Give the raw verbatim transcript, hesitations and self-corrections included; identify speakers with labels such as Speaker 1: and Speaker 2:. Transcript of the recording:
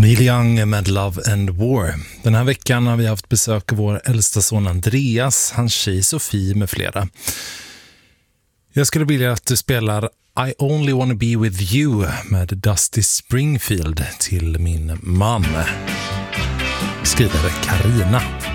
Speaker 1: Neil Young med Love and War. Den här veckan har vi haft besök av vår äldsta son Andreas, hans tjej Sofie med flera. Jag skulle vilja att du spelar I Only Wanna Be With You med Dusty Springfield till min man. Skriver Karina.